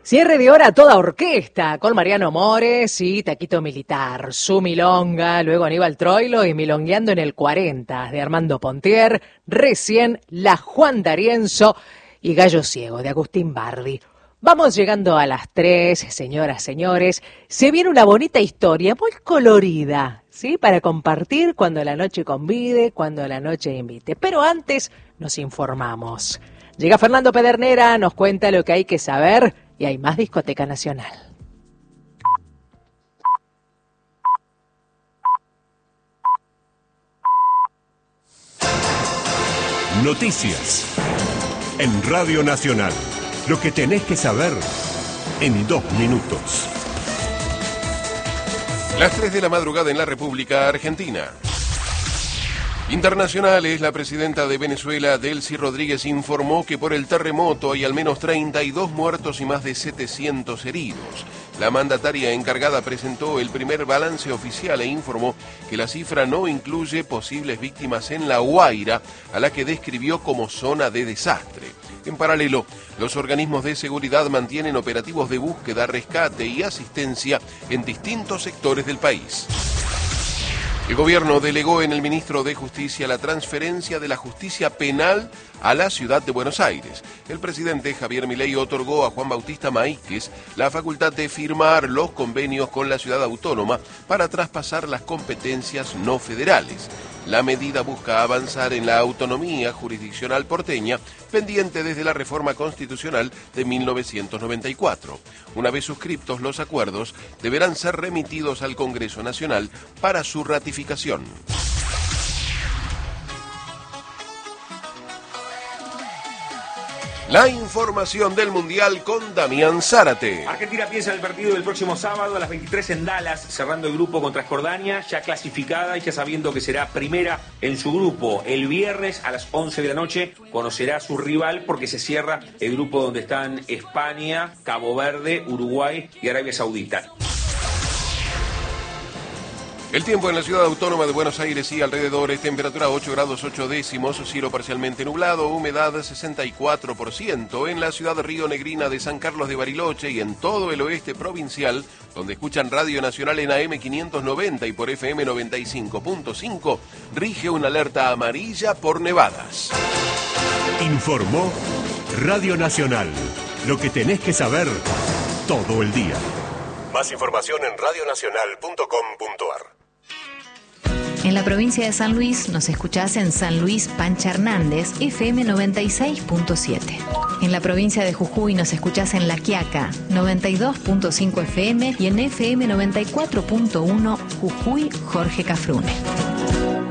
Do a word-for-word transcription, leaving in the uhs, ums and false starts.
Cierre de hora a toda orquesta, con Mariano Mores y Taquito Militar, su milonga, luego Aníbal Troilo y Milongueando en el cuarenta, de Armando Pontier, recién La Juan D'Arienzo y Gallo Ciego, de Agustín Bardi. Vamos llegando a las tres, señoras, señores. Se viene una bonita historia, muy colorida, ¿sí? Para compartir cuando la noche convide, cuando la noche invite. Pero antes nos informamos. Llega Fernando Pedernera, nos cuenta lo que hay que saber y hay más Discoteca Nacional. Noticias en Radio Nacional. Lo que tenés que saber en dos minutos. Las tres de la madrugada en la República Argentina. Internacionales, la presidenta de Venezuela, Delcy Rodríguez, informó que por el terremoto hay al menos treinta y dos muertos y más de setecientos heridos. La mandataria encargada presentó el primer balance oficial e informó que la cifra no incluye posibles víctimas en La Guaira, a la que describió como zona de desastre. En paralelo, los organismos de seguridad mantienen operativos de búsqueda, rescate y asistencia en distintos sectores del país. El gobierno delegó en el ministro de Justicia la transferencia de la justicia penal a la ciudad de Buenos Aires. El presidente Javier Milei otorgó a Juan Bautista Maíquez la facultad de firmar los convenios con la ciudad autónoma para traspasar las competencias no federales. La medida busca avanzar en la autonomía jurisdiccional porteña, pendiente desde la reforma constitucional de mil novecientos noventa y cuatro. Una vez suscriptos los acuerdos, deberán ser remitidos al Congreso Nacional para su ratificación. La información del Mundial con Damián Zárate. Argentina piensa en el partido del próximo sábado a las veintitrés en Dallas, cerrando el grupo contra Jordania, ya clasificada y ya sabiendo que será primera en su grupo. El viernes a las once de la noche conocerá a su rival porque se cierra el grupo donde están España, Cabo Verde, Uruguay y Arabia Saudita. El tiempo en la ciudad autónoma de Buenos Aires y alrededores, temperatura ocho grados ocho décimos, cielo parcialmente nublado, humedad sesenta y cuatro por ciento. En la ciudad rionegrina de San Carlos de Bariloche y en todo el oeste provincial, donde escuchan Radio Nacional en A M quinientos noventa y por F M noventa y cinco punto cinco, rige una alerta amarilla por nevadas. Informó Radio Nacional. Lo que tenés que saber todo el día. Más información en radio nacional punto com punto a r. En la provincia de San Luis nos escuchás en San Luis Pancha Hernández, F M noventa y seis punto siete. En la provincia de Jujuy nos escuchás en La Quiaca, noventa y dos punto cinco F M y en F M noventa y cuatro punto uno Jujuy Jorge Cafrune.